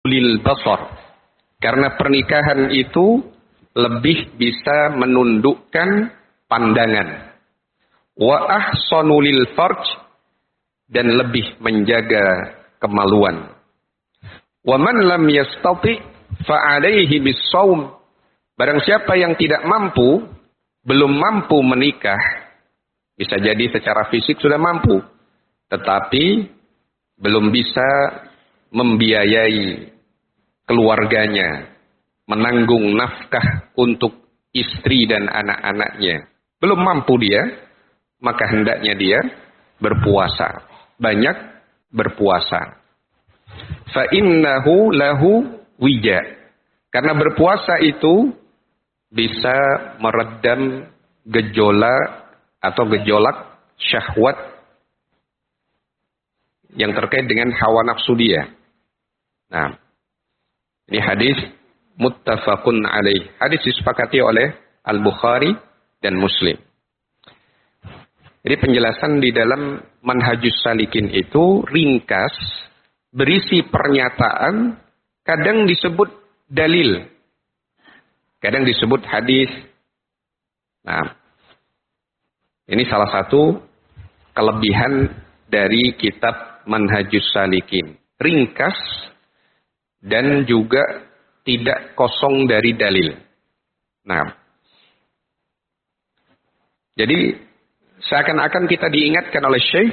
lil basar. Karena pernikahan itu lebih bisa menundukkan pandangan. Wa ahsanu lil farj, dan lebih menjaga kemaluan. Wa man lam yastati fa alaihi bis-shaum. Barang siapa yang tidak mampu, belum mampu menikah, bisa jadi secara fisik sudah mampu, tetapi belum bisa membiayai keluarganya, menanggung nafkah untuk istri dan anak-anaknya. Belum mampu dia, maka hendaknya dia berpuasa. Banyak berpuasa. Fa innahu lahu wija. Karena berpuasa itu bisa meredam gejolak atau gejolak syahwat yang terkait dengan hawa nafsu dia. Nah, ini hadis muttafaqun alaih. Hadis disepakati oleh Al-Bukhari dan Muslim. Jadi penjelasan di dalam Manhajus Salikin itu ringkas, berisi pernyataan, kadang disebut dalil, kadang disebut hadis. Nah, ini salah satu kelebihan dari kitab Manhajus Salikin. Ringkas dan juga tidak kosong dari dalil. Nah, jadi seakan-akan kita diingatkan oleh Syekh,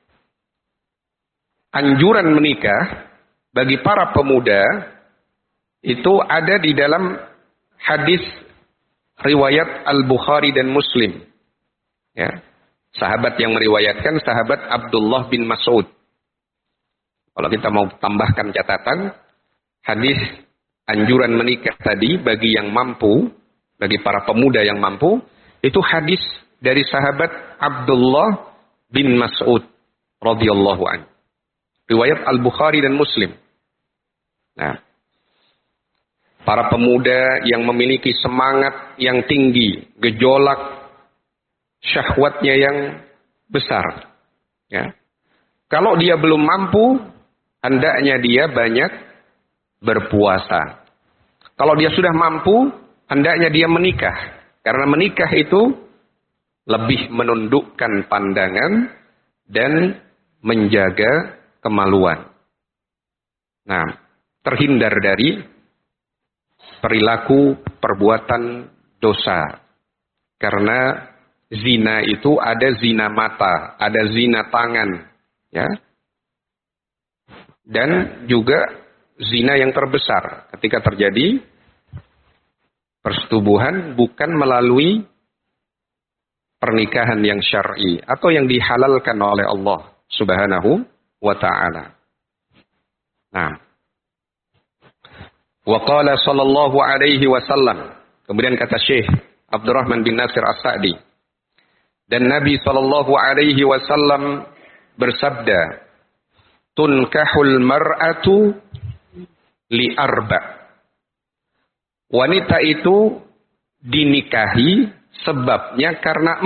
anjuran menikah bagi para pemuda itu ada di dalam hadis riwayat Al-Bukhari dan Muslim. Ya. Sahabat yang meriwayatkan sahabat Abdullah bin Mas'ud. Kalau kita mau tambahkan catatan, hadis anjuran menikah tadi bagi yang mampu, bagi para pemuda yang mampu, itu hadis dari sahabat Abdullah bin Mas'ud radhiyallahu anhu. Riwayat Al-Bukhari dan Muslim. Nah, para pemuda yang memiliki semangat yang tinggi, gejolak syahwatnya yang besar. Ya. Kalau dia belum mampu, hendaknya dia banyak berpuasa. Kalau dia sudah mampu, hendaknya dia menikah. Karena menikah itu lebih menundukkan pandangan dan menjaga kemaluan. Nah, terhindar dari perilaku perbuatan dosa. Karena zina itu ada zina mata, ada zina tangan, ya. Dan juga zina yang terbesar ketika terjadi persetubuhan bukan melalui pernikahan yang syar'i atau yang dihalalkan oleh Allah Subhanahu wa ta'ala. Nah, wa qala sallallahu alaihi wasallam, kemudian kata Syekh Abdurrahman bin Nasir As-Sa'di, dan Nabi sallallahu alaihi wasallam bersabda, tunkahul mar'atu li arba'. Wanita itu dinikahi sebabnya karena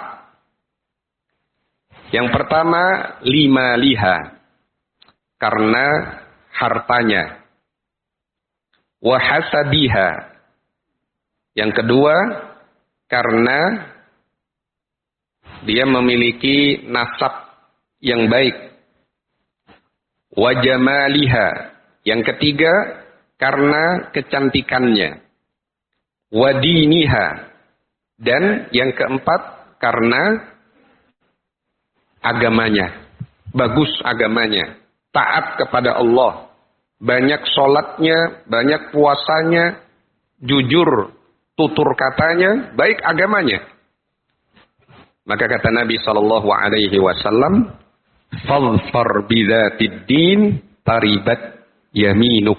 4. Yang pertama, lima liha, karena hartanya. Wa hasabiha. Yang kedua, karena dia memiliki nasab yang baik. Wa jamaliha. Yang ketiga, karena kecantikannya. Wa diniha. Dan yang keempat, karena agamanya. Bagus agamanya. Taat kepada Allah. Banyak sholatnya, banyak puasanya, jujur tutur katanya, baik agamanya. Maka kata Nabi SAW, "Fadfar bidzatid din taribat yaminuk."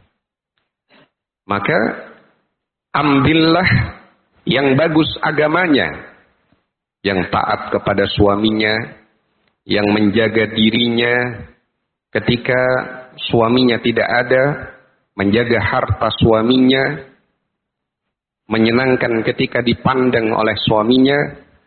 Maka ambillah yang bagus agamanya, yang taat kepada suaminya, yang menjaga dirinya ketika suaminya tidak ada, menjaga harta suaminya, menyenangkan ketika dipandang oleh suaminya,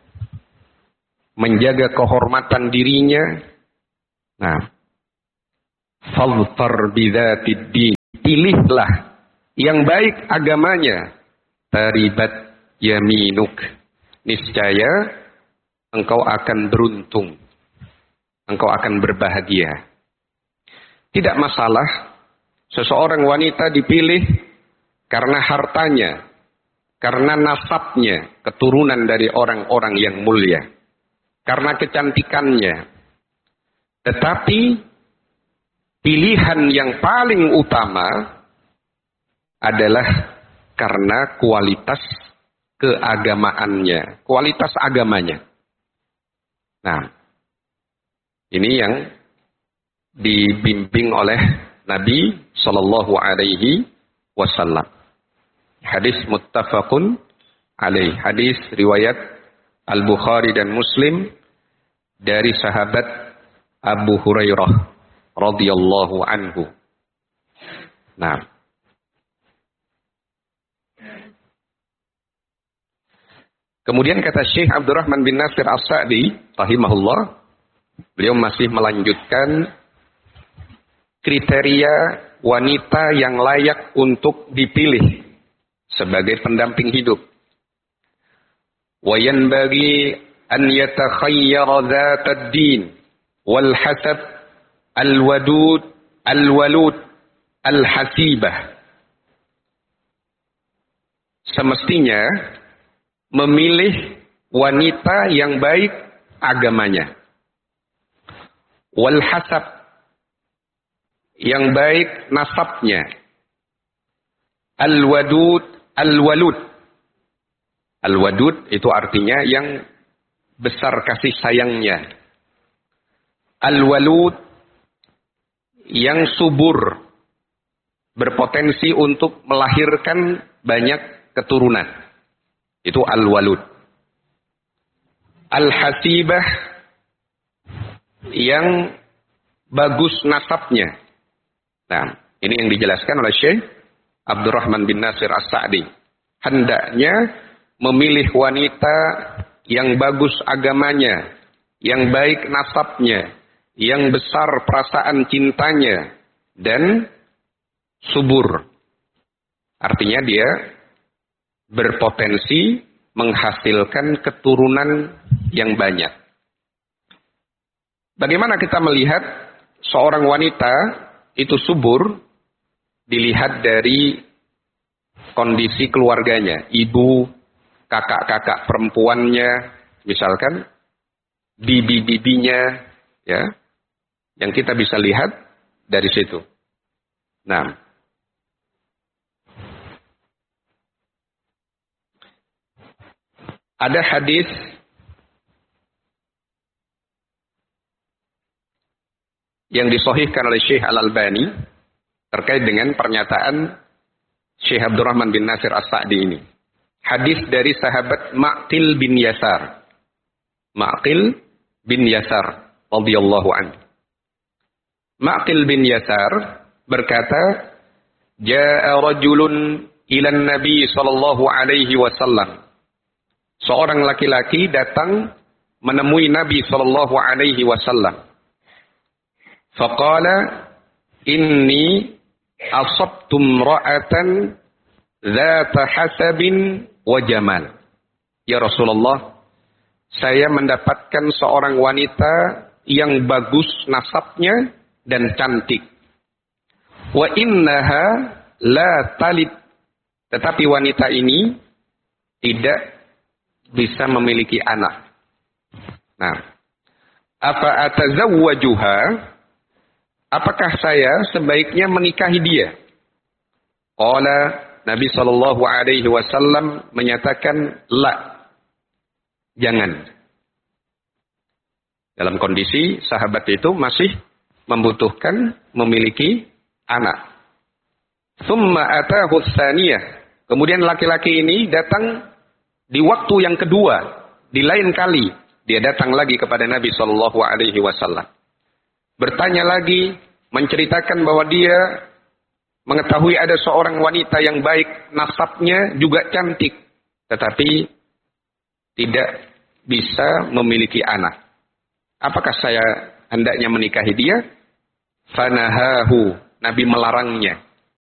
menjaga kehormatan dirinya. Nah, fadfar bidzatid din. pilihlah yang baik agamanya. Taribat yaminuk. Niscaya engkau akan beruntung. Engkau akan berbahagia. Tidak masalah seseorang wanita dipilih karena hartanya, karena nasabnya, keturunan dari orang-orang yang mulia, karena kecantikannya. Tetapi pilihan yang paling utama adalah karena kualitas keagamaannya, kualitas agamanya. Nah, ini yang dibimbing oleh Nabi Shallallahu Alaihi Wasallam. Hadis muttafaqun alaih. Hadis riwayat Al-Bukhari dan Muslim dari sahabat Abu Hurairah radhiyallahu anhu. Nah, kemudian kata Syekh Abdurrahman bin Nasir As-Sa'di rahimahullah, beliau masih melanjutkan kriteria wanita yang layak untuk dipilih sebagai pendamping hidup. Wa yanbaghi an yatakhayyara dzatad din wal hasab al wadud al walud al hasibah. Semestinya memilih wanita yang baik agamanya. Wal hasab, yang baik nasabnya. Al wadud al-walud. Al-wadud itu artinya yang besar kasih sayangnya. Al-walud yang subur, berpotensi untuk melahirkan banyak keturunan. Itu al-walud. Al-hasibah yang bagus nasabnya. Nah, ini yang dijelaskan oleh Syekh Abdurrahman bin Nasir As-Sa'di. Hendaknya memilih wanita yang bagus agamanya, yang baik nasabnya, yang besar perasaan cintanya, dan subur. Artinya dia berpotensi menghasilkan keturunan yang banyak. Bagaimana kita melihat seorang wanita itu subur? Dilihat dari kondisi keluarganya, ibu, kakak-kakak perempuannya, misalkan bibi-bibinya, ya, yang kita bisa lihat dari situ. Nah, ada hadis yang disahihkan oleh Syekh Al-Albani terkait dengan pernyataan Syekh Abdurrahman bin Nasir As-Sa'di ini. Hadis dari sahabat Ma'qil bin Yasar. Ma'qil bin Yasar radhiyallahu anhu. Ma'qil bin Yasar berkata, "Ja'a rajulun ila Nabi sallallahu alaihi wasallam." Seorang laki-laki datang menemui Nabi sallallahu alaihi wasallam. Faqala, "Inni asabtum ra'atan dzata hasabin wa jamal." Ya Rasulullah, saya mendapatkan seorang wanita yang bagus nasabnya dan cantik. Wa innaha la talid. Tetapi wanita ini tidak bisa memiliki anak. Nah, apa atazawwajuha? Apakah saya sebaiknya menikahi dia? Qala, Nabi sallallahu alaihi wasallam menyatakan, la. Jangan. Dalam kondisi sahabat itu masih membutuhkan memiliki anak. Tsumma atahu tsaniyah. Kemudian laki-laki ini datang di waktu yang kedua, di lain kali dia datang lagi kepada Nabi sallallahu alaihi wasallam. Bertanya lagi, menceritakan bahwa dia mengetahui ada seorang wanita yang baik nasabnya juga cantik, tetapi tidak bisa memiliki anak. Apakah saya hendaknya menikahi dia? Fanahahu, Nabi melarangnya.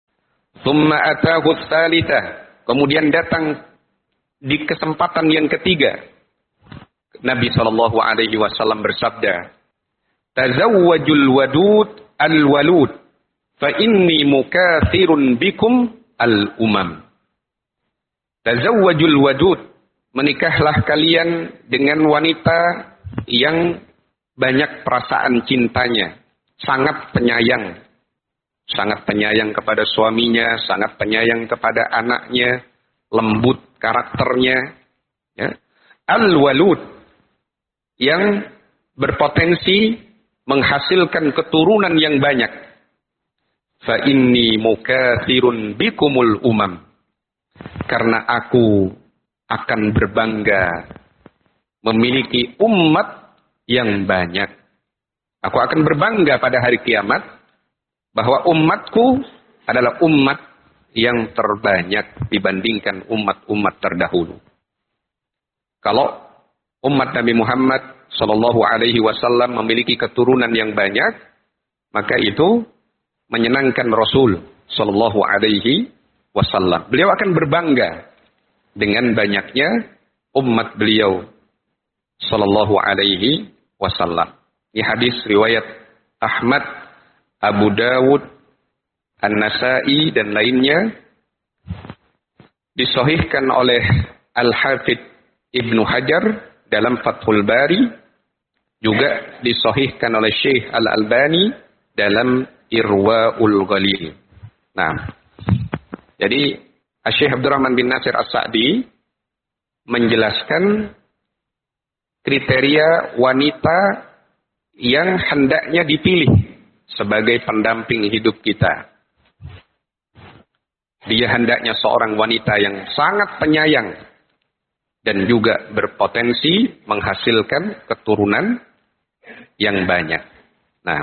Thumma atahu tsalitsah. Kemudian datang di kesempatan yang ketiga. Nabi sallallahu alaihi wasallam bersabda, "Tazawwajul wadud al-walud, fa inni mukatsirun bikum al-umam." Tazawwajul wadud, menikahlah kalian dengan wanita yang banyak perasaan cintanya, sangat penyayang. Sangat penyayang kepada suaminya, sangat penyayang kepada anaknya, lembut karakternya. Ya. Al-walud, yang berpotensi menghasilkan keturunan yang banyak. Fa inni mukatsirun bikumul umam. Karena aku akan berbangga memiliki umat yang banyak. Aku akan berbangga pada hari kiamat bahwa umatku adalah umat yang terbanyak dibandingkan umat-umat terdahulu. Kalau umat Nabi Muhammad Sallallahu Alaihi Wasallam memiliki keturunan yang banyak, maka itu menyenangkan Rasul Sallallahu Alaihi Wasallam. Beliau akan berbangga dengan banyaknya umat beliau Sallallahu Alaihi Wasallam. Ini hadis riwayat Ahmad, Abu Dawud, An-Nasai dan lainnya, disahihkan oleh Al-Hafidh Ibnu Hajar dalam Fathul Bari, juga disahihkan oleh Syekh Al-Albani dalam Irwaul Ghalil. Nah, jadi Syekh Abdurrahman bin Nasir As-Sa'di menjelaskan kriteria wanita yang hendaknya dipilih sebagai pendamping hidup kita. Dia hendaknya seorang wanita yang sangat penyayang dan juga berpotensi menghasilkan keturunan yang banyak. Nah,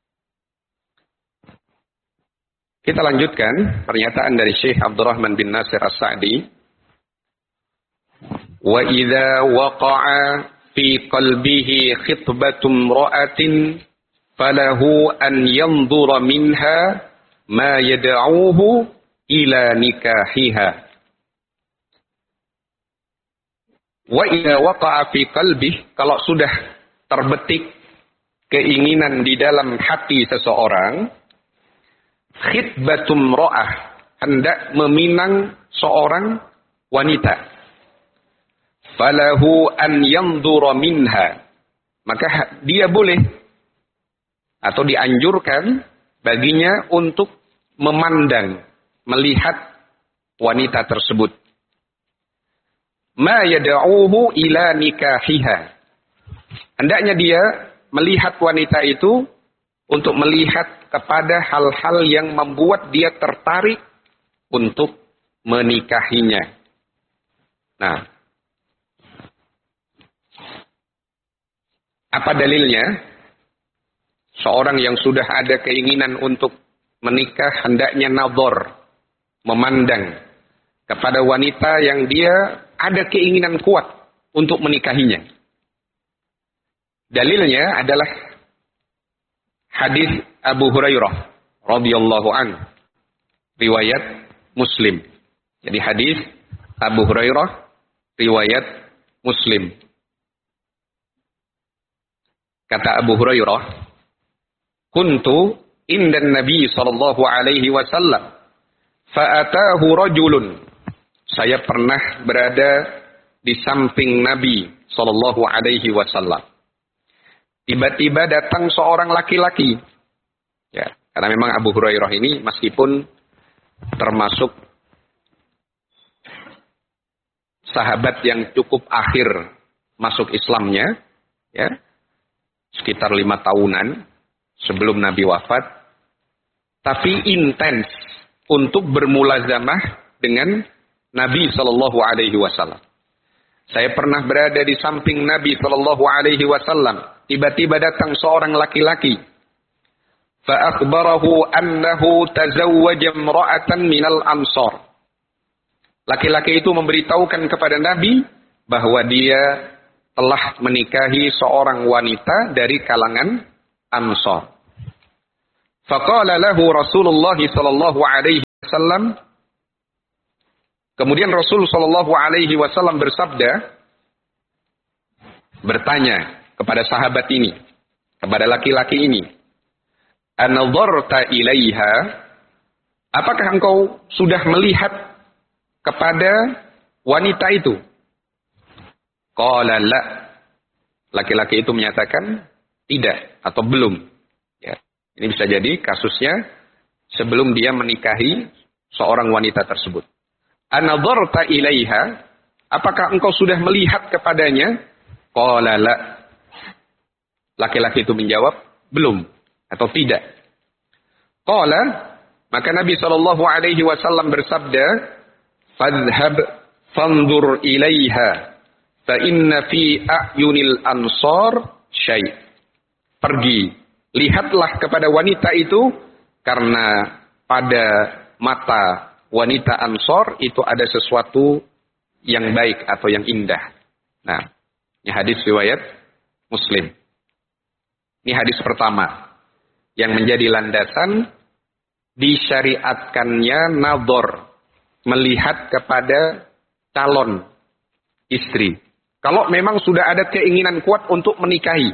kita lanjutkan pernyataan dari Syekh Abdurrahman bin Nasir As-Sa'di. Wa idza waqa'a fi qalbihi khitbatum ra'atin falahu an yanzura minha ma yad'uhu ila nikahiha. Wa idza waqa'a fi qalbihi, kalau sudah terbetik keinginan di dalam hati seseorang, khitbatum ra'ah, hendak meminang seorang wanita, falahu an yanzura minha, maka dia boleh atau dianjurkan baginya untuk memandang, melihat wanita tersebut. Ma yad'uhu ila nikahiha. Hendaknya dia melihat wanita itu untuk melihat kepada hal-hal yang membuat dia tertarik untuk menikahinya. Nah, apa dalilnya? Seorang yang sudah ada keinginan untuk menikah hendaknya nazar, memandang kepada wanita yang dia ada keinginan kuat untuk menikahinya. Dalilnya adalah hadis Abu Hurairah radhiyallahu anhu, riwayat Muslim. Jadi hadis Abu Hurairah riwayat Muslim. Kata Abu Hurairah, kuntu indan Nabi sallallahu alaihi wasallam fa'atahu rajulun. Saya pernah berada di samping Nabi sallallahu alaihi wasallam. Tiba-tiba datang seorang laki-laki. Ya, karena memang Abu Hurairah ini meskipun termasuk sahabat yang cukup akhir masuk Islamnya, ya, sekitar 5 tahunan sebelum Nabi wafat, tapi intens untuk bermulazamah dengan Nabi Sallallahu Alaihi Wasallam. Saya pernah berada di samping Nabi Sallallahu Alaihi Wasallam. Tiba-tiba datang seorang laki-laki. Fa'akhbarahu annahu tazawwaja imra'atan minal ansar. Laki-laki itu memberitahukan kepada Nabi bahwa dia telah menikahi seorang wanita dari kalangan Ansar. Faqala lahu Rasulullah sallallahu alaihi wasallam. Kemudian Rasul sallallahu alaihi wasallam bersabda, bertanya kepada sahabat ini, kepada laki-laki ini, "An-nadharta ilaiha?" Apakah engkau sudah melihat kepada wanita itu? Qala la. Laki-laki itu menyatakan tidak atau belum. Ya. Ini bisa jadi kasusnya sebelum dia menikahi seorang wanita tersebut. An-nadharta ilaiha? Apakah engkau sudah melihat kepadanya? Qala la. Laki-laki itu menjawab belum atau tidak. Qala, maka Nabi sallallahu alaihi wasallam bersabda, "Fadhhab fanzur ilaiha, fa inna fi a'yunil ansar syai'." Pergi, lihatlah kepada wanita itu, karena pada mata wanita Ansor itu ada sesuatu yang baik atau yang indah. Nah, ini hadis riwayat Muslim. Ini hadis pertama yang menjadi landasan disyariatkannya nadhor, melihat kepada calon istri. Kalau memang sudah ada keinginan kuat untuk menikahi.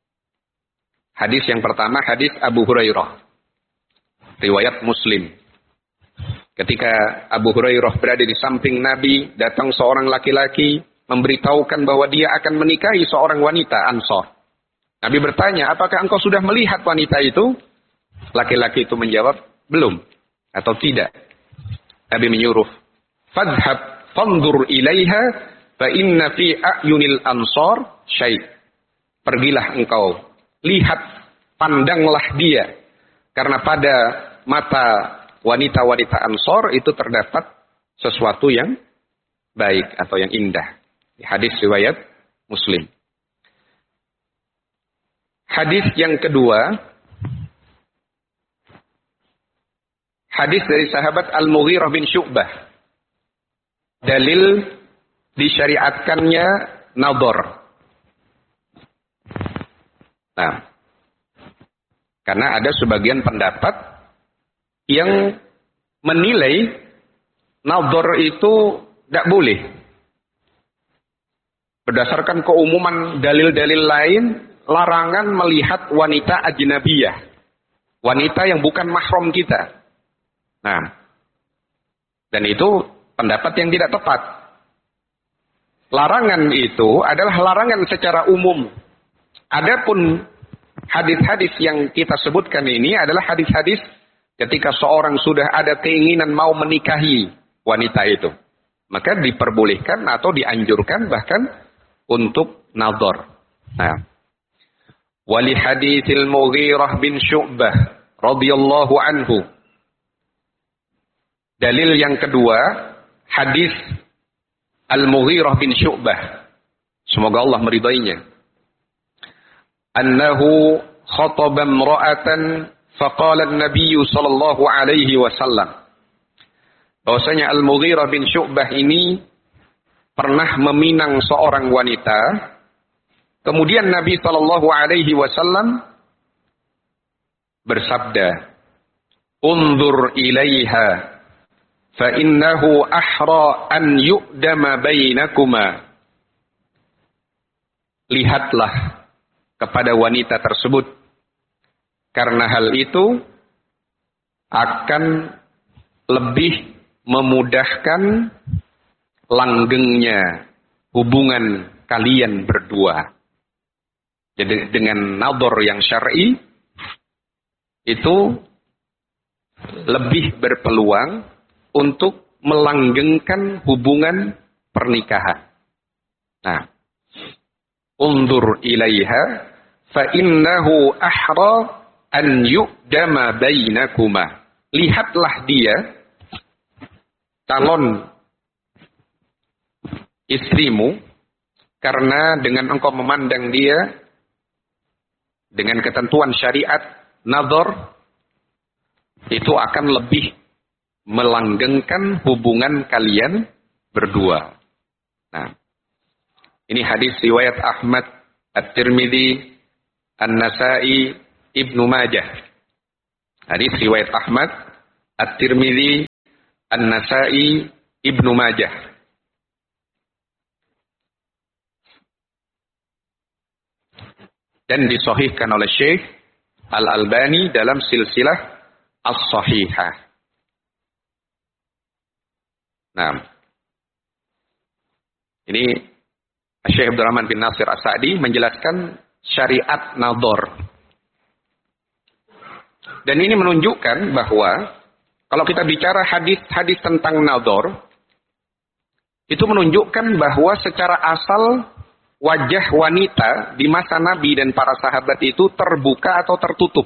Hadis yang pertama, hadis Abu Hurairah. Riwayat Muslim. Ketika Abu Hurairah berada di samping Nabi, datang seorang laki-laki memberitahukan bahwa dia akan menikahi seorang wanita Ansor. Nabi bertanya, apakah engkau sudah melihat wanita itu? Laki-laki itu menjawab, belum atau tidak. Nabi menyuruh, "Fadhhab fanzur ilaiha, fa inna fi a'yunil ansar syai'." Pergilah engkau, lihat, pandanglah dia, karena pada mata wanita-wanita Ansor itu terdapat sesuatu yang baik atau yang indah. Hadis riwayat Muslim. Hadis yang kedua, hadis dari sahabat Al-Mughirah bin Syu'bah. Dalil disyariatkannya nadhor. Nah, karena ada sebagian pendapat yang menilai nadhor itu tidak boleh. Berdasarkan keumuman dalil-dalil lain, larangan melihat wanita ajnabiyah. Wanita yang bukan mahram kita. Nah, dan itu pendapat yang tidak tepat. Larangan itu adalah larangan secara umum. Adapun hadis-hadis yang kita sebutkan ini adalah hadis-hadis ketika seorang sudah ada keinginan mau menikahi wanita itu. Maka diperbolehkan atau dianjurkan bahkan untuk nadhor. Nah, wali haditsil Mughirah bin Syu'bah radhiyallahu anhu. Dalil yang kedua, hadis Al-Mughirah bin Syu'bah. Semoga Allah meridainya. Annahu khataba imra'atan faqala an-nabiy sallallahu alaihi wasallam. Bahwasanya Al-Mughirah bin Syu'bah ini pernah meminang seorang wanita. Kemudian Nabi sallallahu alaihi wasallam bersabda, "Unzur ilaiha fa innahu ahra an yu'dama bainakuma." Lihatlah kepada wanita tersebut, karena hal itu akan lebih memudahkan langgengnya hubungan kalian berdua. Jadi dengan nadhor yang syar'i itu lebih berpeluang untuk melanggengkan hubungan pernikahan. Nah, undur ilaiha fa innahu ahra an yu'dama bainakuma. Lihatlah dia, calon istrimu, karena dengan engkau memandang dia dengan ketentuan syariat nadhor, itu akan lebih melanggengkan hubungan kalian berdua. Nah, ini hadis riwayat Ahmad, At-Tirmidzi, An-Nasa'i, Ibnu Majah. Hadis riwayat Ahmad, At-Tirmidzi, An-Nasa'i, Ibnu Majah. Dan disahihkan oleh Syekh Al-Albani dalam silsilah As-Sahihah. Nah, ini Syekh Abdurrahman bin Nasir As-Sa'di menjelaskan syariat nadhar. Dan ini menunjukkan bahwa kalau kita bicara hadis-hadis tentang nadhar, itu menunjukkan bahwa secara asal wajah wanita di masa Nabi dan para sahabat itu terbuka atau tertutup.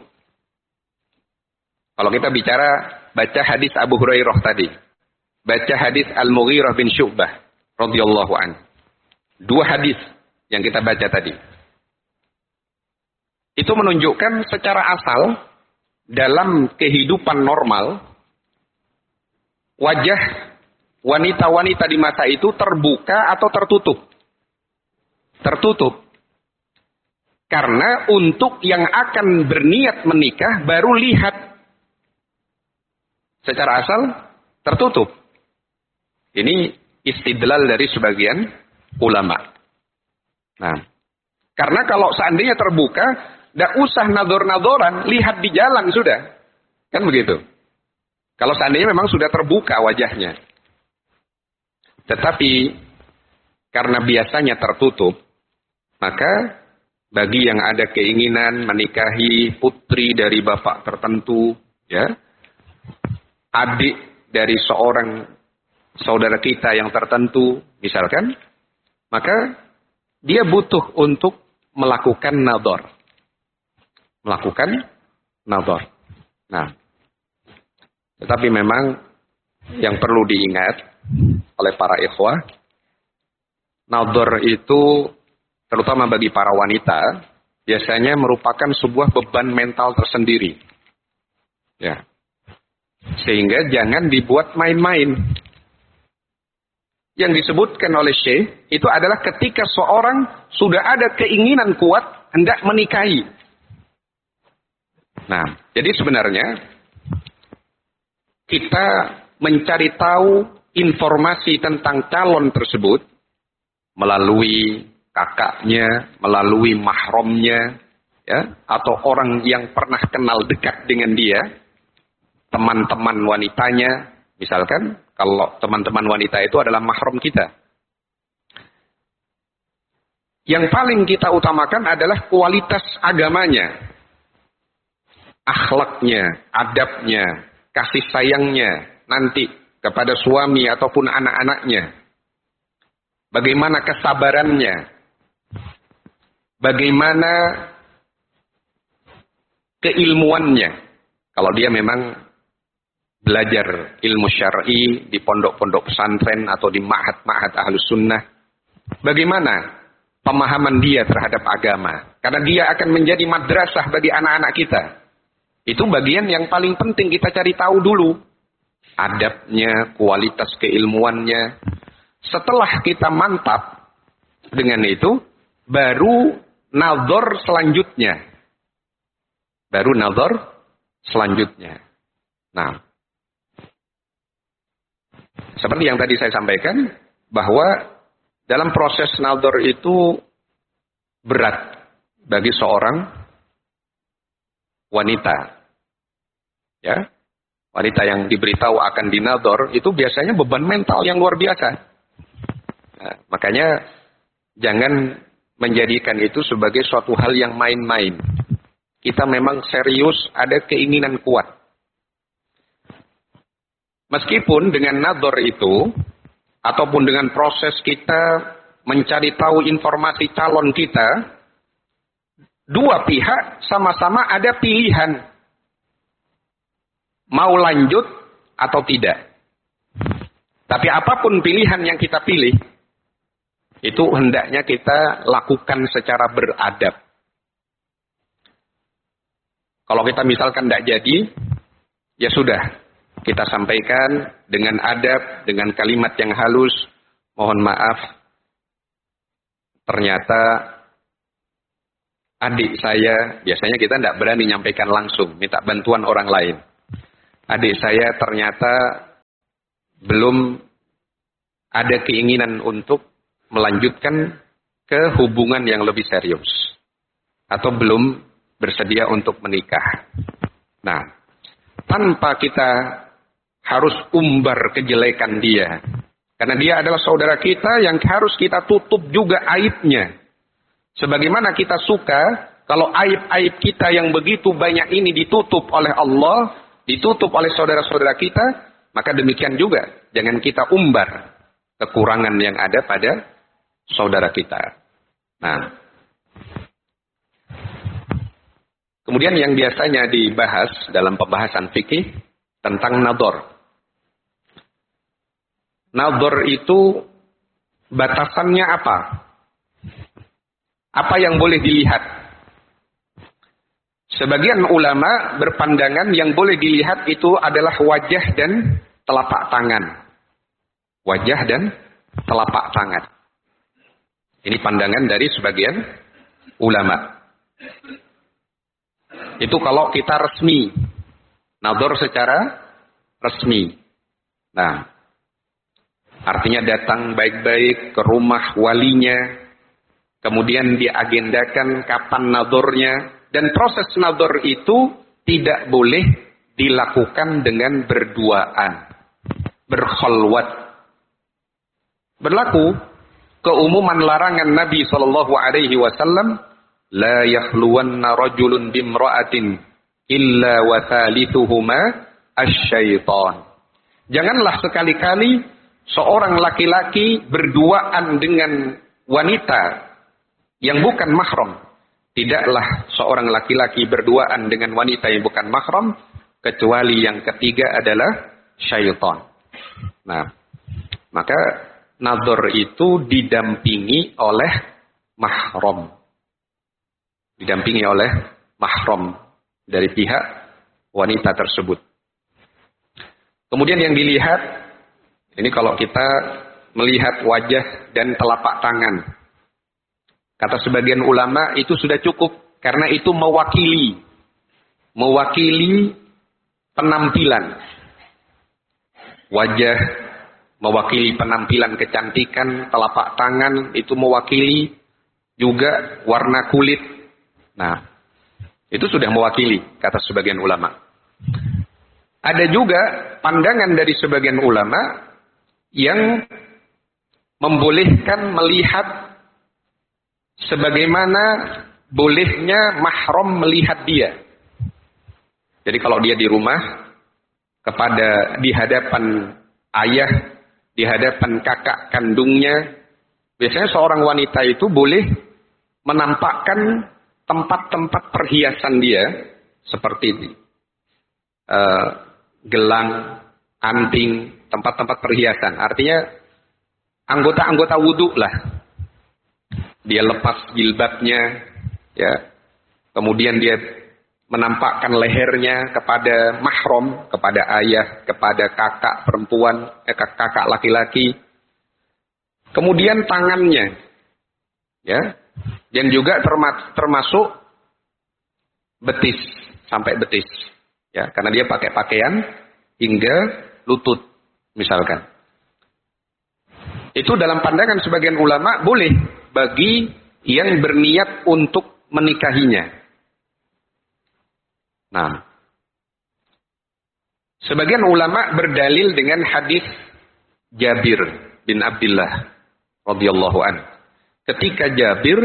Kalau kita bicara baca hadis Abu Hurairah tadi, baca hadis Al-Mughirah bin Syu'bah radhiyallahu anhu. Dua hadis yang kita baca tadi. Itu menunjukkan secara asal dalam kehidupan normal wajah wanita-wanita di masa itu terbuka atau tertutup. Tertutup. Karena untuk yang akan berniat menikah baru lihat. Secara asal tertutup. Ini istidlal dari sebagian ulama. Nah, karena kalau seandainya terbuka, tidak usah nador-nadoran, lihat di jalan sudah. Kan begitu. Kalau seandainya memang sudah terbuka wajahnya. Tetapi karena biasanya tertutup, maka bagi yang ada keinginan menikahi putri dari bapak tertentu, ya, adik dari seorang saudara kita yang tertentu, misalkan, maka dia butuh untuk melakukan nadhar. Melakukan nadhar. Nah, tetapi memang yang perlu diingat oleh para ikhwah, nadhar itu terutama bagi para wanita, biasanya merupakan sebuah beban mental tersendiri. Ya. Sehingga jangan dibuat main-main. Yang disebutkan oleh Syekh, itu adalah ketika seorang sudah ada keinginan kuat, hendak menikahi. Nah, jadi sebenarnya, kita mencari tahu informasi tentang calon tersebut, melalui kakaknya, melalui mahramnya, ya, atau orang yang pernah kenal dekat dengan dia, teman-teman wanitanya, misalkan kalau teman-teman wanita itu adalah mahram kita. Yang paling kita utamakan adalah kualitas agamanya, akhlaknya, adabnya, kasih sayangnya nanti kepada suami ataupun anak-anaknya. Bagaimana kesabarannya, bagaimana keilmuannya. Kalau dia memang belajar ilmu syar'i di pondok-pondok pesantren atau di ma'had-ma'had ahlus sunnah, bagaimana pemahaman dia terhadap agama. Karena dia akan menjadi madrasah bagi anak-anak kita. Itu bagian yang paling penting kita cari tahu dulu. Adabnya, kualitas keilmuannya. Setelah kita mantap dengan itu, baru nadhar selanjutnya. Baru nadhar selanjutnya. Nah, seperti yang tadi saya sampaikan, bahwa dalam proses nadhar itu berat bagi seorang wanita. Ya, wanita yang diberitahu akan dinadhar itu biasanya beban mental yang luar biasa. Nah, makanya jangan menjadikan itu sebagai suatu hal yang main-main. Kita memang serius, ada keinginan kuat. Meskipun dengan nadhar itu, ataupun dengan proses kita mencari tahu informasi calon kita, dua pihak sama-sama ada pilihan. Mau lanjut atau tidak. Tapi apapun pilihan yang kita pilih, itu hendaknya kita lakukan secara beradab. Kalau kita misalkan tidak jadi, ya sudah. Kita sampaikan dengan adab, dengan kalimat yang halus. Mohon maaf, ternyata adik saya, biasanya kita tidak berani nyampaikan langsung, minta bantuan orang lain. Adik saya ternyata belum ada keinginan untuk melanjutkan ke hubungan yang lebih serius. Atau belum bersedia untuk menikah. Nah, tanpa kita harus umbar kejelekan dia. Karena dia adalah saudara kita yang harus kita tutup juga aibnya. Sebagaimana kita suka kalau aib-aib kita yang begitu banyak ini ditutup oleh Allah, ditutup oleh saudara-saudara kita, maka demikian juga jangan kita umbar kekurangan yang ada pada saudara kita. Nah, kemudian yang biasanya dibahas dalam pembahasan fikih tentang nador. Nador itu batasannya apa? Apa yang boleh dilihat? Sebagian ulama berpandangan yang boleh dilihat itu adalah wajah dan telapak tangan. Wajah dan telapak tangan. Ini pandangan dari sebagian ulama. Itu kalau kita resmi. Nador secara resmi. Nah, artinya datang baik-baik ke rumah walinya. Kemudian diagendakan kapan nadornya. Dan proses nador itu tidak boleh dilakukan dengan berduaan. Berkholwat. Berlaku keumuman larangan Nabi SAW. La yahluwanna rajulun bimra'atin illa wa thalithuhuma asyaitan. Janganlah sekali-kali seorang laki-laki berduaan dengan wanita yang bukan mahram. Tidaklah seorang laki-laki berduaan dengan wanita yang bukan mahram kecuali yang ketiga adalah syaitan. Nah, maka nador itu didampingi oleh mahram. Didampingi oleh mahram dari pihak wanita tersebut. Kemudian yang dilihat, ini kalau kita melihat wajah dan telapak tangan. Kata sebagian ulama itu sudah cukup karena itu mewakili penampilan. Wajah mewakili penampilan kecantikan, telapak tangan itu mewakili juga warna kulit. Nah, itu sudah mewakili kata sebagian ulama. Ada juga pandangan dari sebagian ulama yang membolehkan melihat sebagaimana bolehnya mahram melihat dia. Jadi kalau dia di rumah di hadapan ayah, di hadapan kakak kandungnya, biasanya seorang wanita itu boleh menampakkan tempat-tempat perhiasan dia seperti gelang, anting, tempat-tempat perhiasan. Artinya anggota-anggota wudhu lah. Dia lepas jilbabnya, ya. Kemudian dia menampakkan lehernya kepada mahram, kepada ayah, kepada kakak perempuan, kakak laki-laki. Kemudian tangannya, ya. Dan juga termasuk betis, sampai betis. Ya, karena dia pakai pakaian hingga lutut, misalkan. Itu dalam pandangan sebagian ulama boleh bagi yang berniat untuk menikahinya. Nah, sebagian ulama berdalil dengan hadis Jabir bin Abdullah radhiyallahu anhu. Ketika Jabir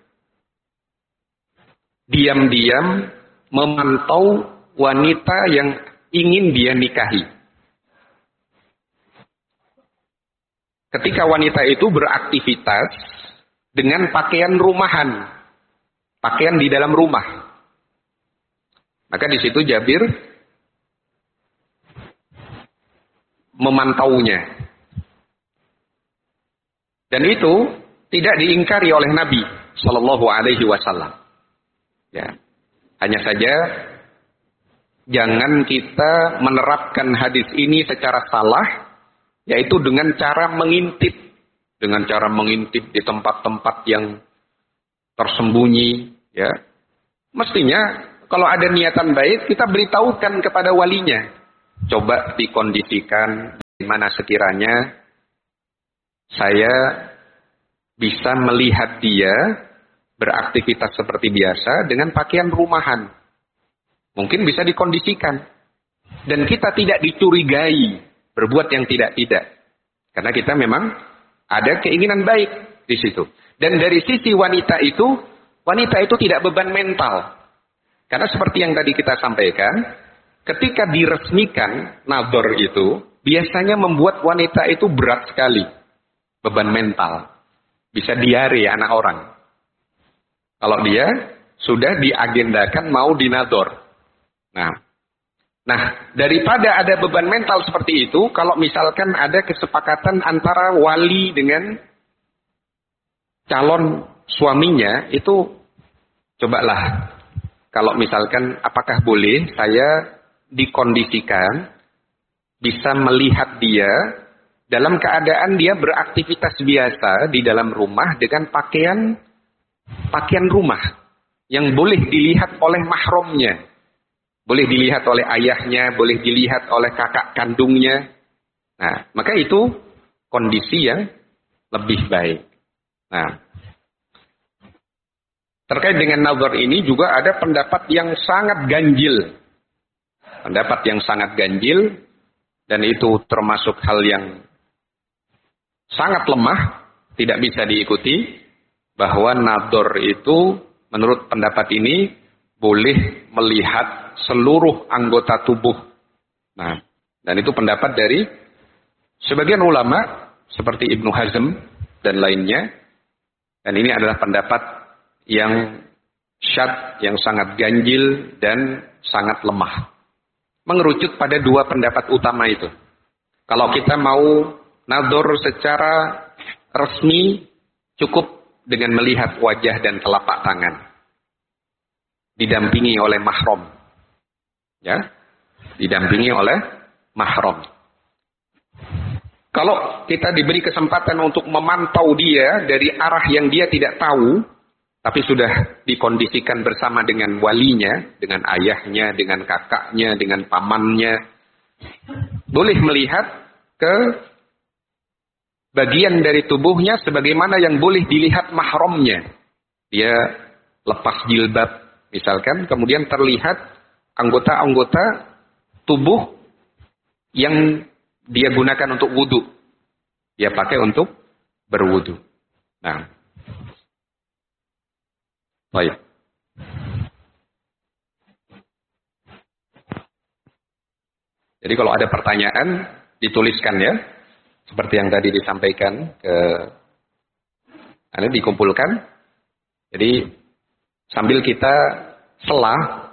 diam-diam memantau wanita yang ingin dia nikahi. Ketika wanita itu beraktivitas dengan pakaian rumahan, pakaian di dalam rumah. Maka di situ Jabir memantaunya. Dan itu tidak diingkari oleh Nabi Shallallahu Alaihi Wasallam. Ya, hanya saja jangan kita menerapkan hadis ini secara salah, yaitu dengan cara mengintip di tempat-tempat yang tersembunyi. Ya, mestinya kalau ada niatan baik kita beritahukan kepada walinya. Coba dikondisikan Mana sekiranya saya bisa melihat dia beraktivitas seperti biasa dengan pakaian rumahan. Mungkin bisa dikondisikan. Dan kita tidak dicurigai berbuat yang tidak-tidak. Karena kita memang ada keinginan baik di situ. Dan dari sisi wanita itu tidak beban mental. Karena seperti yang tadi kita sampaikan, ketika diresmikan nador itu, biasanya membuat wanita itu berat sekali. Beban mental. Bisa diare anak orang. Kalau dia sudah diagendakan mau dinador. Nah, daripada ada beban mental seperti itu, kalau misalkan ada kesepakatan antara wali dengan calon suaminya, itu cobalah. Kalau misalkan apakah boleh saya dikondisikan bisa melihat dia dalam keadaan dia beraktivitas biasa di dalam rumah dengan pakaian rumah yang boleh dilihat oleh mahramnya, boleh dilihat oleh ayahnya, boleh dilihat oleh kakak kandungnya. Nah, maka itu kondisi yang lebih baik. Nah, terkait dengan nazar ini juga ada pendapat yang sangat ganjil. Pendapat yang sangat ganjil, dan itu termasuk hal yang sangat lemah, tidak bisa diikuti, bahwa nador itu menurut pendapat ini boleh melihat seluruh anggota tubuh. Nah, dan itu pendapat dari sebagian ulama seperti Ibnu Hazm dan lainnya. Dan ini adalah pendapat yang syadz, yang sangat ganjil dan sangat lemah. Mengerucut pada dua pendapat utama itu. Kalau kita mau nador secara resmi, cukup dengan melihat wajah dan telapak tangan. Didampingi oleh mahram. Ya, didampingi oleh mahram. Kalau kita diberi kesempatan untuk memantau dia dari arah yang dia tidak tahu, tapi sudah dikondisikan bersama dengan walinya, dengan ayahnya, dengan kakaknya, dengan pamannya, boleh melihat ke bagian dari tubuhnya sebagaimana yang boleh dilihat mahramnya. Dia lepas jilbab misalkan, kemudian terlihat anggota-anggota tubuh yang dia gunakan untuk wudhu. Dia pakai untuk berwudhu. Nah, baik. Jadi kalau ada pertanyaan, dituliskan ya. Seperti yang tadi disampaikan, dikumpulkan. Jadi sambil kita selah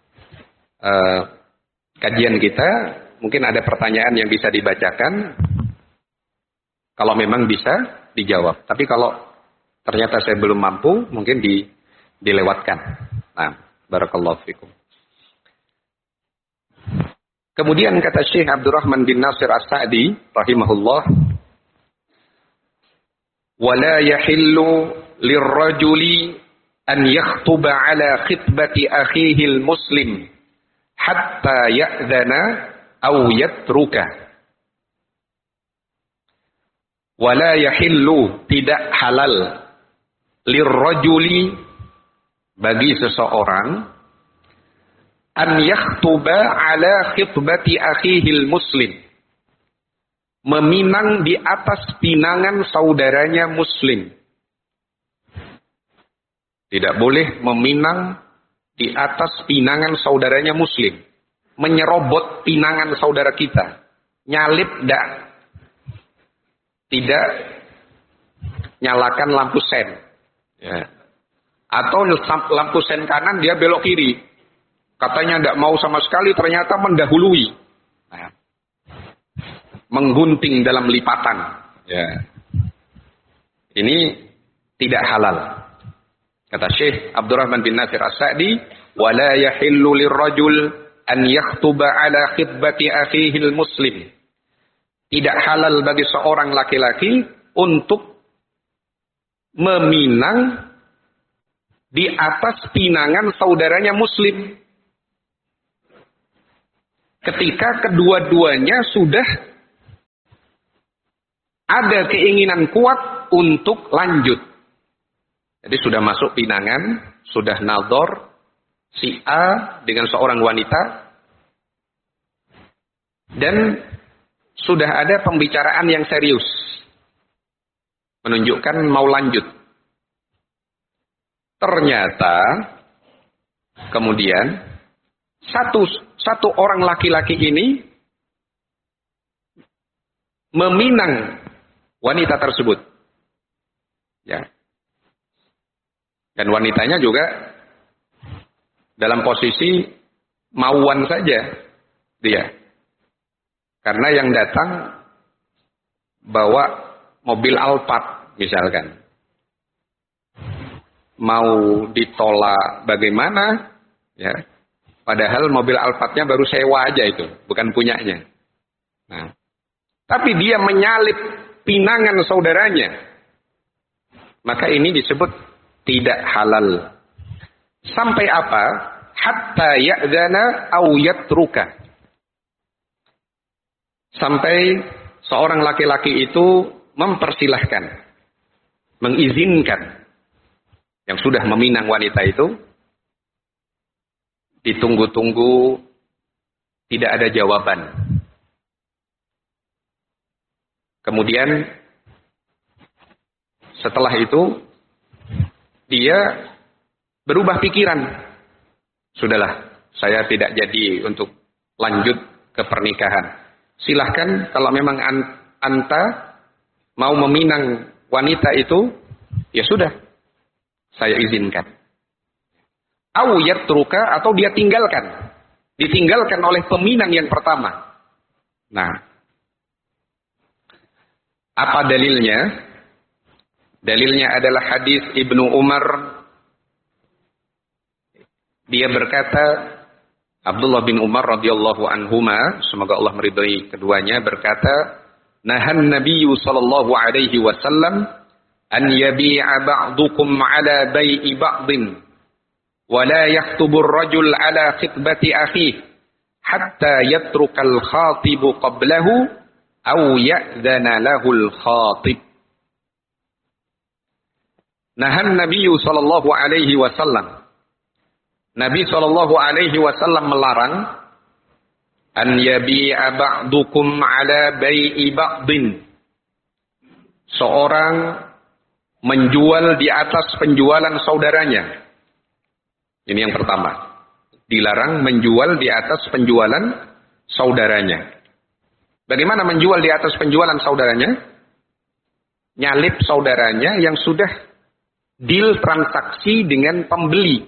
kajian kita, mungkin ada pertanyaan yang bisa dibacakan. Kalau memang bisa dijawab. Tapi kalau ternyata saya belum mampu, mungkin dilewatkan. Nah, barakallahu fikum. Kemudian kata Syekh Abdurrahman bin Nasir As-Sa'di rahimahullah, "Wala yahillu lirrajuli an yakhtuba ala khitbati akhihi al-muslim hatta ya'dhana aw yatruka." Wala yahillu, tidak halal, lirrajuli, bagi seseorang, an yakhtuba ala khitbati akhihil muslim, meminang di atas pinangan saudaranya muslim. Tidak boleh meminang di atas pinangan saudaranya muslim. Menyerobot pinangan saudara kita. Nyalip tidak nyalakan lampu sen. Ya. Atau lampu sen kanan dia belok kiri. Katanya tidak mau sama sekali, ternyata mendahului. Nah, menggunting dalam lipatan. Ya. Ini tidak halal. Kata Syekh Abdurrahman bin Nasir As-Sa'di, "Wala yahillu lirrajul an yakhtuba ala khitbati akhihil muslim." Tidak halal bagi seorang laki-laki untuk meminang di atas pinangan saudaranya muslim. Ketika kedua-duanya sudah ada keinginan kuat untuk lanjut. Jadi sudah masuk pinangan, sudah nador, si A dengan seorang wanita, dan sudah ada pembicaraan yang serius, menunjukkan mau lanjut. Ternyata kemudian satu orang laki-laki ini meminang wanita tersebut. Ya. Dan wanitanya juga dalam posisi mauan saja dia. Karena yang datang bawa mobil Alphard misalkan. Mau ditolak bagaimana? Ya. Padahal mobil Alphardnya baru sewa aja itu, bukan punyanya. Nah, tapi dia menyalip pinangan saudaranya. Maka ini disebut tidak halal. Sampai apa? Hatta ya'zana aw yatruka. Sampai seorang laki-laki itu mempersilahkan, mengizinkan yang sudah meminang wanita itu, ditunggu-tunggu, tidak ada jawaban. Kemudian setelah itu dia berubah pikiran. Sudahlah, saya tidak jadi untuk lanjut ke pernikahan. Silahkan kalau memang anta mau meminang wanita itu, ya sudah, saya izinkan. Au yatruka, atau dia tinggalkan. Ditinggalkan oleh peminang yang pertama. Nah, apa dalilnya? Dalilnya adalah hadis Ibnu Umar. Dia berkata, Abdullah bin Umar radhiyallahu anhuma, semoga Allah meridhai keduanya, berkata, nahan Nabiyyu sallallahu alaihi wasallam an yabi'a ba'dukum ala bai'i ba'din wa la yaktubu ar-rajul ala khitbati akhihi hatta yatruka al-khatibu qablahu aw ya'dhana lahu al-khatib. Nahan Nabiyyu sallallahu alaihi wasallam. Nabi sallallahu alaihi wasallam melarang an yabi'a ba'dukum ala bai'i ba'din. Seorang menjual di atas penjualan saudaranya. Ini yang pertama. Dilarang menjual di atas penjualan saudaranya. Bagaimana menjual di atas penjualan saudaranya? Nyalip saudaranya yang sudah deal transaksi dengan pembeli.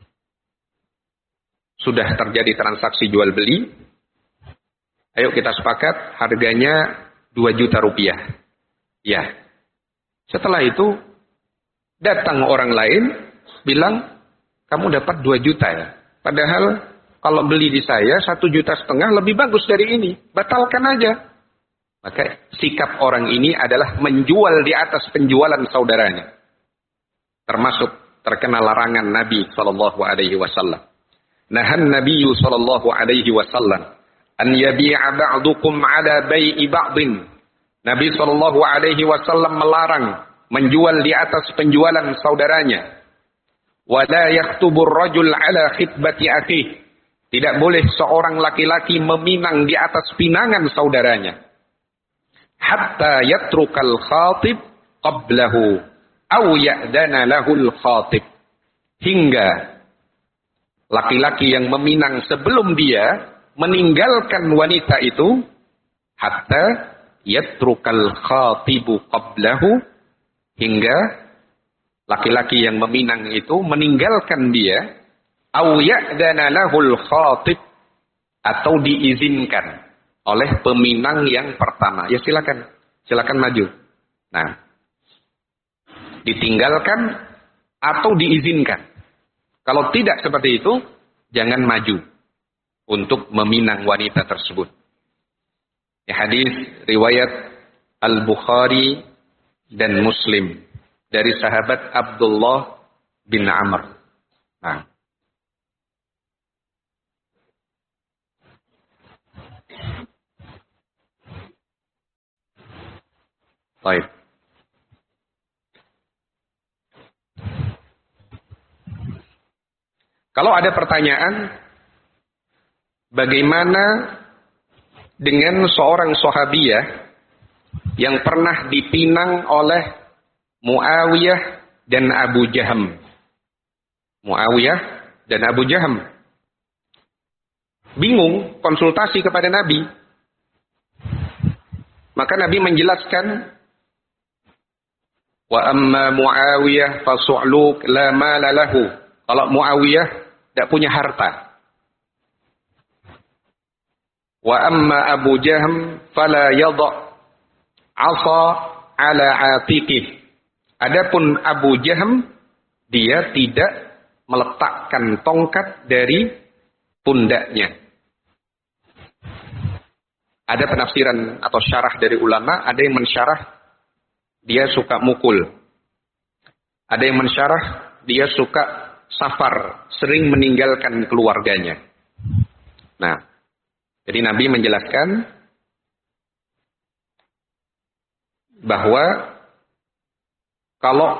Sudah terjadi transaksi jual beli. Ayo kita sepakat harganya 2 juta rupiah. Ya. Setelah itu datang orang lain bilang kamu dapat 2 juta ya. Padahal kalau beli di saya 1,5 juta lebih bagus dari ini. Batalkan aja. Maka sikap orang ini adalah menjual di atas penjualan saudaranya. Termasuk terkena larangan Nabi sallallahu alaihi wasallam. Nahan Nabi sallallahu alaihi wasallam an yabi'a ba'dukum ala bai'i ba'din. Nabi sallallahu alaihi wasallam melarang menjual di atas penjualan saudaranya. Wa la yaktubu ar-rajul ala khitbati akhihi. Tidak boleh seorang laki-laki meminang di atas pinangan saudaranya. Hatta yatrukal khatib qablahu aw ya'dana lahul khatib. Hingga laki-laki yang meminang sebelum dia meninggalkan wanita itu, hatta yatrukal khatibu qablahu, hingga laki-laki yang meminang itu meninggalkan dia, aw ya'dana lahul khatib, atau diizinkan oleh peminang yang pertama. Ya silakan, silakan maju. Nah, ditinggalkan atau diizinkan. Kalau tidak seperti itu, jangan maju untuk meminang wanita tersebut. Ya, hadis riwayat Al-Bukhari dan Muslim dari sahabat Abdullah bin Amr. Nah, Baik. Kalau ada pertanyaan, bagaimana dengan seorang sahabiyah yang pernah dipinang oleh Muawiyah dan Abu Jaham? Muawiyah dan Abu Jaham bingung, konsultasi kepada Nabi. Maka Nabi menjelaskan, wa amma Muawiyah fa su'luk la mala lahu. Kalau Muawiyah tidak punya harta. Wa amma Abu Jahm fala yadha 'asa 'ala 'atiqih. Adapun Abu Jahm, dia tidak meletakkan tongkat dari pundaknya. Ada penafsiran atau syarah dari ulama, ada yang mensyarah dia suka mukul. Ada yang mensyarah dia suka safar, sering meninggalkan keluarganya. Nah, jadi Nabi menjelaskan bahwa kalau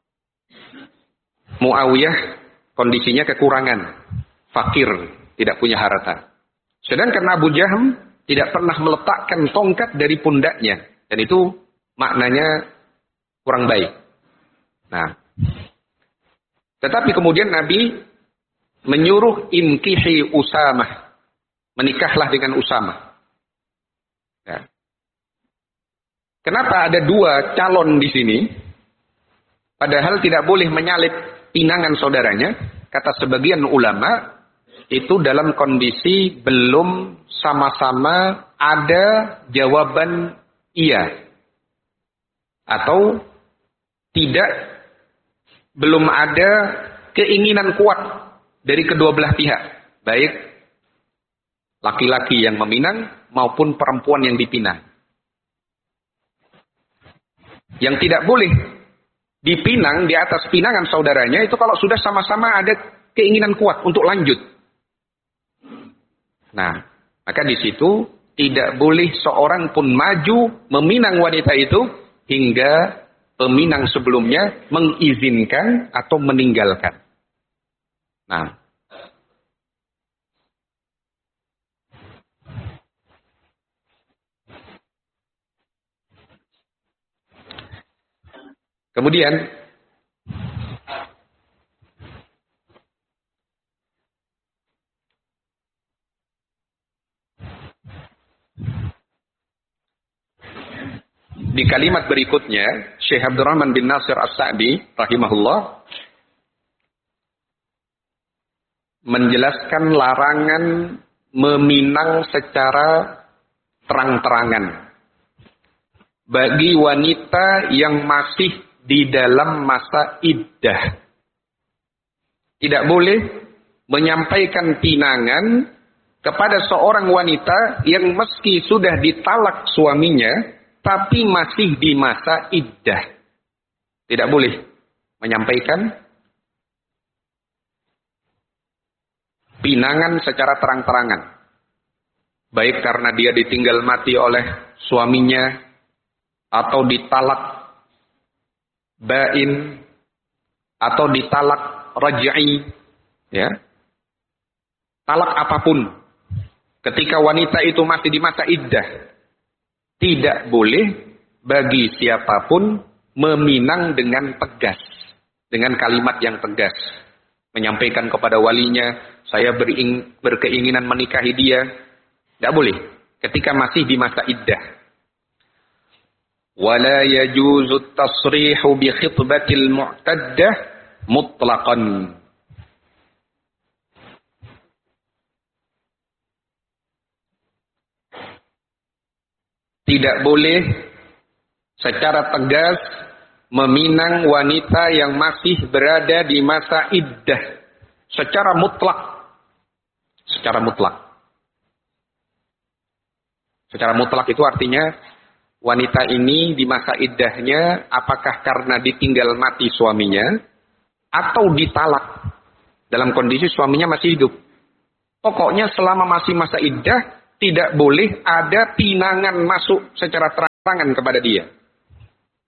Muawiyah kondisinya kekurangan, fakir, tidak punya harta. Sedangkan Abu Jahm tidak pernah meletakkan tongkat dari pundaknya, dan itu maknanya kurang baik. Nah, tetapi kemudian Nabi menyuruh inkihi Usamah, menikahlah dengan Usamah. Ya. Kenapa ada dua calon di sini? Padahal tidak boleh menyalip pinangan saudaranya. Kata sebagian ulama, itu dalam kondisi belum sama-sama ada jawaban iya. Atau tidak, belum ada keinginan kuat dari kedua belah pihak. Baik laki-laki yang meminang maupun perempuan yang dipinang. Yang tidak boleh dipinang di atas pinangan saudaranya itu kalau sudah sama-sama ada keinginan kuat untuk lanjut. Nah, maka di situ tidak boleh seorang pun maju meminang wanita itu hingga peminang sebelumnya mengizinkan atau meninggalkan. Nah, kemudian di kalimat berikutnya, Syekh Abdurrahman bin Nasir As-Sa'di rahimahullah menjelaskan larangan meminang secara terang-terangan bagi wanita yang masih di dalam masa iddah. Tidak boleh menyampaikan pinangan kepada seorang wanita yang meski sudah ditalak suaminya tapi masih di masa iddah. Tidak boleh menyampaikan pinangan secara terang-terangan. Baik karena dia ditinggal mati oleh suaminya, atau ditalak bain, atau ditalak raj'i, ya. Talak apapun. Ketika wanita itu masih di masa iddah, tidak boleh bagi siapapun meminang dengan tegas, dengan kalimat yang tegas, menyampaikan kepada walinya, saya berkeinginan menikahi dia. Tidak boleh ketika masih di masa iddah. Wala yajuzu tasrihu bi khitbatil mu'taddah mutlaqan. Tidak boleh secara tegas meminang wanita yang masih berada di masa iddah secara mutlak. Secara mutlak. Secara mutlak itu artinya wanita ini di masa iddahnya apakah karena ditinggal mati suaminya atau ditalak dalam kondisi suaminya masih hidup. Pokoknya selama masih masa iddah tidak boleh ada pinangan masuk secara terang-terangan kepada dia.